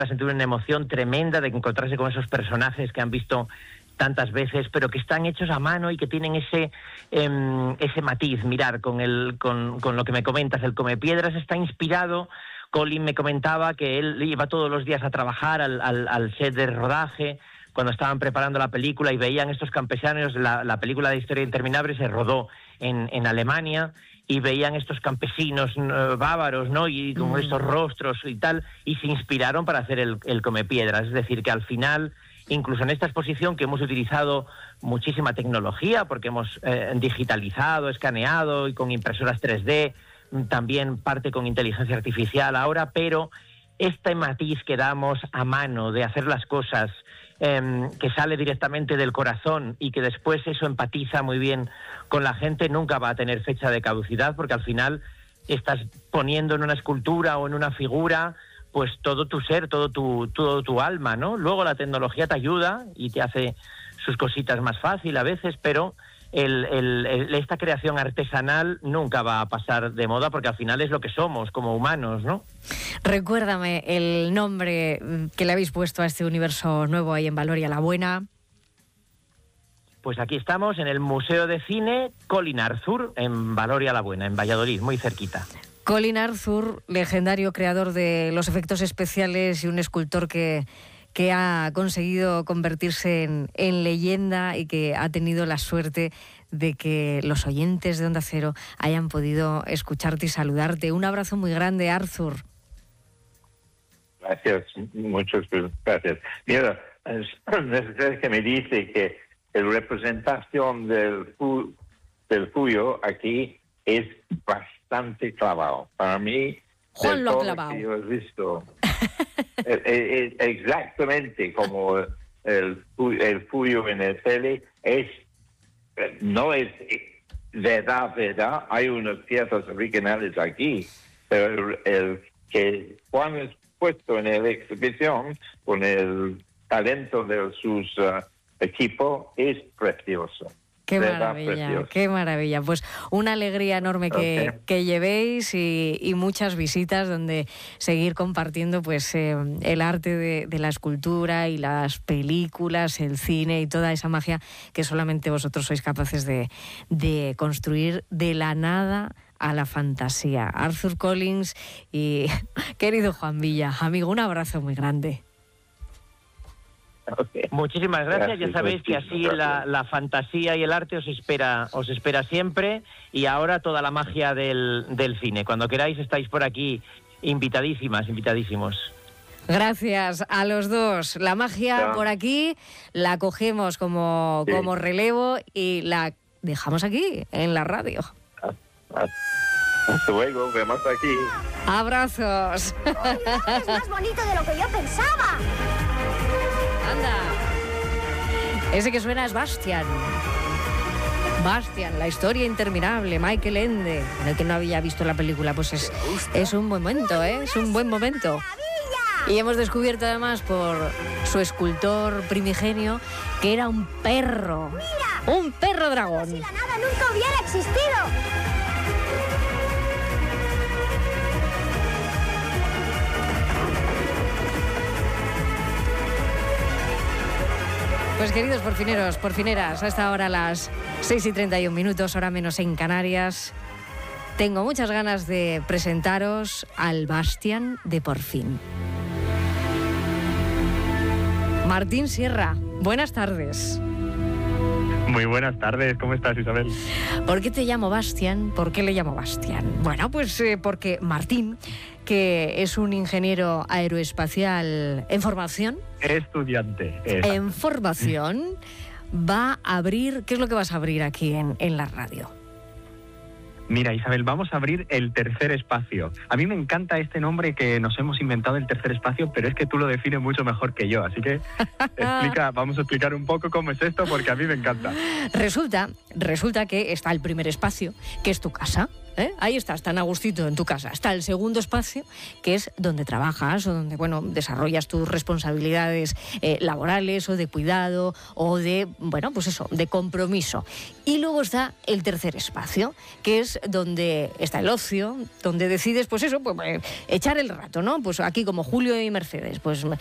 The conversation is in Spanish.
a sentir una emoción tremenda de encontrarse con esos personajes que han visto tantas veces, pero que están hechos a mano y que tienen ese matiz. Mirar, con lo que me comentas, el Comepiedras está inspirado. Colin me comentaba que él iba todos los días a trabajar al set de rodaje, cuando estaban preparando la película y veían estos campesinos. La película de Historia Interminable se rodó en Alemania, y veían estos campesinos bávaros, ¿no? Y con estos rostros y tal, y se inspiraron para hacer el Comepiedras. Es decir, que al final, incluso en esta exposición, que hemos utilizado muchísima tecnología, porque hemos digitalizado, escaneado, y con impresoras 3D, también parte con inteligencia artificial ahora, pero este matiz que damos a mano de hacer las cosas, que sale directamente del corazón y que después eso empatiza muy bien con la gente, nunca va a tener fecha de caducidad, porque al final estás poniendo en una escultura o en una figura pues todo tu ser, todo tu alma, ¿no? Luego la tecnología te ayuda y te hace sus cositas más fácil a veces, pero esta creación artesanal nunca va a pasar de moda, porque al final es lo que somos como humanos, ¿no? Recuérdame el nombre que le habéis puesto a este universo nuevo ahí en Valoria la Buena. Pues aquí estamos en el Museo de Cine Colin Arthur, en Valoria la Buena, en Valladolid, muy cerquita. Colin Arthur, legendario creador de los efectos especiales y un escultor que ha conseguido convertirse en leyenda, y que ha tenido la suerte de que los oyentes de Onda Cero hayan podido escucharte y saludarte. Un abrazo muy grande, Arthur. Gracias, muchas gracias. Mira, es que me dice que la representación del Puyo aquí es bastante clavado. Para mí, Juan lo ha clavado. Que yo he visto, exactamente como el Puyo en el tele, no es verdad, hay unas piezas originales aquí, pero el que Juan es puesto en la exhibición con el talento de sus equipos es precioso. Qué maravilla, qué maravilla. Pues una alegría enorme que llevéis, y muchas visitas donde seguir compartiendo pues el arte de la escultura y las películas, el cine y toda esa magia que solamente vosotros sois capaces de construir de la nada a la fantasía. Arthur Collins y querido Juan Villa, amigo, un abrazo muy grande. Okay. Muchísimas gracias. Ya sabéis que así la fantasía y el arte os espera siempre, y ahora toda la magia del cine. Cuando queráis estáis por aquí, invitadísimos. Gracias a los dos. La magia por aquí la cogemos como relevo y la dejamos aquí en la radio. Hasta luego, vemos aquí. Abrazos. Es más bonito de lo que yo pensaba. Anda. Ese que suena es Bastian, la historia interminable, Michael Ende. El que no había visto la película, pues es un buen momento, ¿eh? Es un buen momento. Y hemos descubierto además por su escultor primigenio que era un perro. ¡Mira! Un perro dragón. Si la nada nunca hubiera existido. Pues queridos porfineros, porfineras, a esta hora las 6:31, hora menos en Canarias, tengo muchas ganas de presentaros al Bastian de Porfín. Martín Sierra, buenas tardes. Muy buenas tardes, ¿cómo estás, Isabel? ¿Por qué te llamo Bastian? ¿Por qué le llamo Bastian? Bueno, pues porque Martín, que es un ingeniero aeroespacial en formación. Estudiante. En formación, va a abrir... ¿Qué es lo que vas a abrir aquí en la radio? Mira, Isabel, vamos a abrir el tercer espacio. A mí me encanta este nombre que nos hemos inventado, el tercer espacio, pero es que tú lo defines mucho mejor que yo. Así que vamos a explicar un poco cómo es esto, porque a mí me encanta. Resulta que está el primer espacio, que es tu casa. Ahí estás, tan a gustito en tu casa. Está el segundo espacio, que es donde trabajas o donde, bueno, desarrollas tus responsabilidades laborales o de cuidado o de, bueno, pues eso, de compromiso. Y luego está el tercer espacio, que es donde está el ocio, donde decides, pues eso, pues, echar el rato, ¿no? Pues aquí como Julio y Mercedes, pues